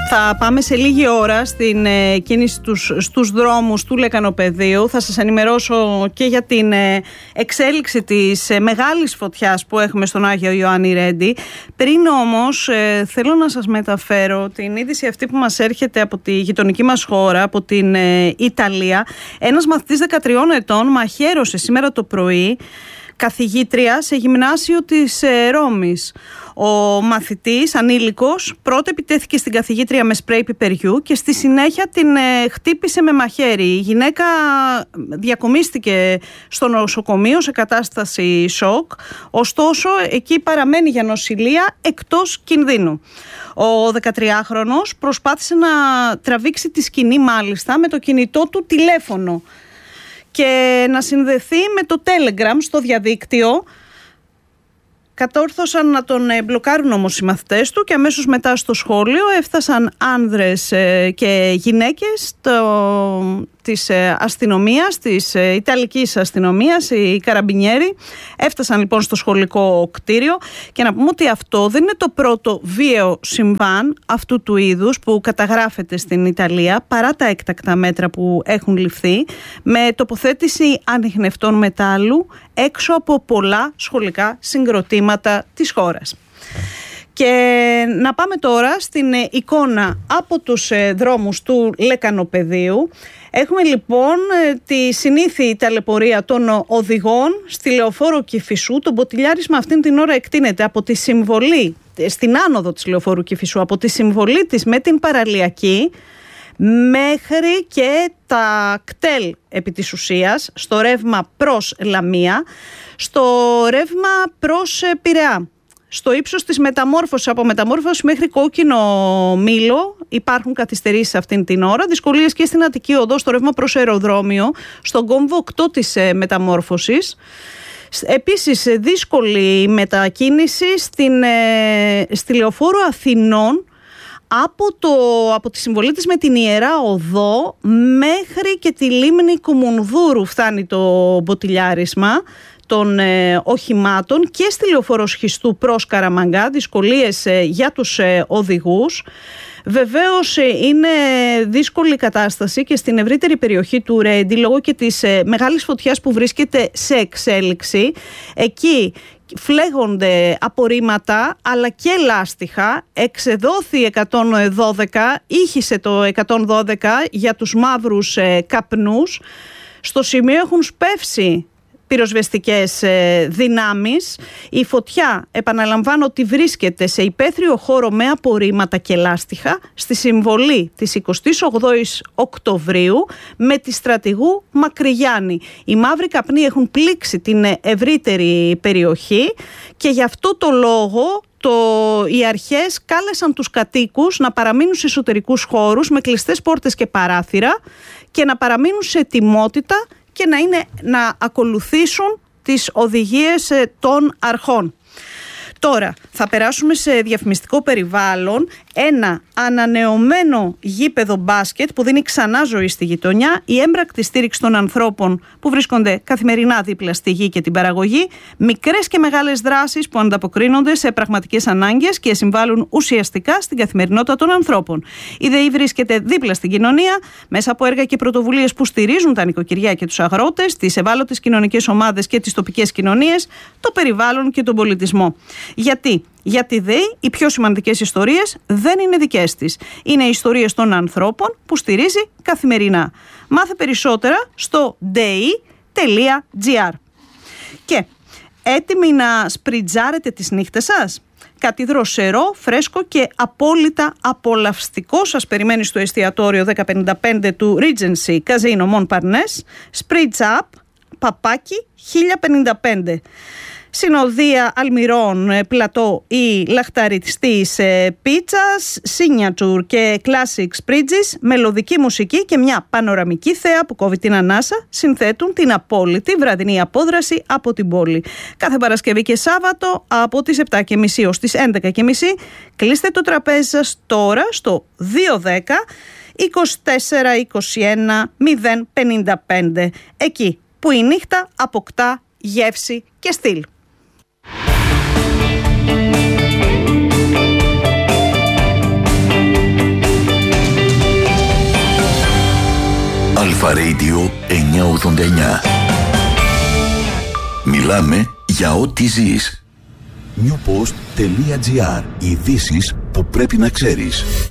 Θα πάμε σε λίγη ώρα στην κίνηση στους δρόμους του Λεκανοπεδίου. Θα σας ενημερώσω και για την εξέλιξη της μεγάλης φωτιάς που έχουμε στον Άγιο Ιωάννη Ρέντι. Πριν όμως θέλω να σας μεταφέρω την είδηση αυτή που μας έρχεται από τη γειτονική μας χώρα, από την Ιταλία. Ένας μαθητής 13 ετών μαχαίρωσε σήμερα το πρωί καθηγήτρια σε γυμνάσιο της Ρώμης. Ο μαθητής, ανήλικος, πρώτα επιτέθηκε στην καθηγήτρια με σπρέι πιπεριού και στη συνέχεια την χτύπησε με μαχαίρι. Η γυναίκα διακομίστηκε στο νοσοκομείο σε κατάσταση σοκ, ωστόσο εκεί παραμένει για νοσηλεία εκτός κινδύνου. Ο 13χρονος προσπάθησε να τραβήξει τη σκηνή μάλιστα με το κινητό του τηλέφωνο και να συνδεθεί με το Telegram στο διαδίκτυο. Κατόρθωσαν να τον μπλοκάρουν όμως οι μαθητές του και αμέσως μετά στο σχόλιο έφτασαν άνδρες και γυναίκες της αστυνομίας, της Ιταλικής αστυνομίας, οι καραμπινιέροι. Έφτασαν λοιπόν στο σχολικό κτίριο και να πούμε ότι αυτό δεν είναι το πρώτο βίαιο συμβάν αυτού του είδους που καταγράφεται στην Ιταλία, παρά τα έκτακτα μέτρα που έχουν ληφθεί, με τοποθέτηση ανιχνευτών μετάλλου έξω από πολλά σχολικά συγκροτήματα της χώρας. Και να πάμε τώρα στην εικόνα από τους δρόμους του Λεκανοπεδίου. Έχουμε λοιπόν τη συνήθη ταλαιπωρία των οδηγών στη Λεωφόρο Κηφισού. Το μποτιλιάρισμα αυτήν την ώρα εκτείνεται από τη συμβολή, στην άνοδο της Λεωφόρου Κηφισού, από τη συμβολή της με την παραλιακή μέχρι και τα κτέλ επί της ουσίας, στο ρεύμα προς Λαμία, στο ρεύμα προς Πειραιά. Στο ύψος της μεταμόρφωσης, από μεταμόρφωση μέχρι Κόκκινο Μήλο, υπάρχουν καθυστερήσεις αυτήν την ώρα. Δυσκολίες και στην Αττική Οδό, στο ρεύμα προς αεροδρόμιο, στον κόμβο 8 της μεταμόρφωσης. Επίσης, δύσκολη μετακίνηση στη Λεωφόρο Αθηνών, από τη συμβολή της με την Ιερά Οδό μέχρι και τη λίμνη Κουμουνδούρου φτάνει το μποτιλιάρισμα των οχημάτων, και στη Λεωφόρο Σχιστού προς Καραμαγκά, δυσκολίες για τους οδηγούς. Βεβαίως είναι δύσκολη κατάσταση και στην ευρύτερη περιοχή του Ρέντι λόγω και της μεγάλης φωτιάς που βρίσκεται σε εξέλιξη. Εκεί φλέγονται απορρίμματα αλλά και λάστιχα. Εξεδόθη 112, ήχησε το 112 για τους μαύρους καπνούς. Στο σημείο έχουν σπεύσει πυροσβεστικές δυνάμεις. Η φωτιά, επαναλαμβάνω, ότι βρίσκεται σε υπαίθριο χώρο με απορρίμματα και λάστιχα στη συμβολή της 28ης Οκτωβρίου με τη στρατηγού Μακρυγιάννη. Οι μαύροι καπνοί έχουν πλήξει την ευρύτερη περιοχή και γι' αυτό το λόγο οι αρχές κάλεσαν τους κατοίκους να παραμείνουν σε εσωτερικούς χώρους με κλειστές πόρτες και παράθυρα και να παραμείνουν σε ετοιμότητα και να ακολουθήσουν τις οδηγίες των αρχών. Τώρα θα περάσουμε σε διαφημιστικό περιβάλλον. Ένα ανανεωμένο γήπεδο μπάσκετ που δίνει ξανά ζωή στη γειτονιά, η έμπρακτη στήριξη των ανθρώπων που βρίσκονται καθημερινά δίπλα στη γη και την παραγωγή, μικρές και μεγάλες δράσεις που ανταποκρίνονται σε πραγματικές ανάγκες και συμβάλλουν ουσιαστικά στην καθημερινότητα των ανθρώπων. Η ΔΕΗ βρίσκεται δίπλα στην κοινωνία μέσα από έργα και πρωτοβουλίες που στηρίζουν τα νοικοκυριά και τους αγρότες, τις ευάλωτες κοινωνικές ομάδες και τις τοπικές κοινωνίες, το περιβάλλον και τον πολιτισμό. Γιατί? Για τη ΔΕΗ οι πιο σημαντικές ιστορίες δεν είναι δικές της. Είναι οι ιστορίες των ανθρώπων που στηρίζει καθημερινά. Μάθε περισσότερα στο dei.gr. Και έτοιμοι να σπριτζάρετε τις νύχτες σας? Κάτι δροσερό, φρέσκο και απόλυτα απολαυστικό σας περιμένει στο εστιατόριο 1055 του Regency Casino Montparnasse. Spritz Up, παπάκι 1055. Συνοδεία αλμυρών, πλατό ή λαχταριστής πίτσας, signature και classic spritches, μελωδική μουσική και μια πανοραμική θέα που κόβει την ανάσα συνθέτουν την απόλυτη βραδινή απόδραση από την πόλη. Κάθε Παρασκευή και Σάββατο από τις 7.30 ως τις 11.30. Κλείστε το τραπέζι σας τώρα στο 210 24 21 055. Εκεί που η νύχτα αποκτά γεύση και στυλ. Αλφα Radio 989. Μιλάμε για ό,τι ζεις. Newpost.gr. Ειδήσεις που πρέπει να ξέρεις.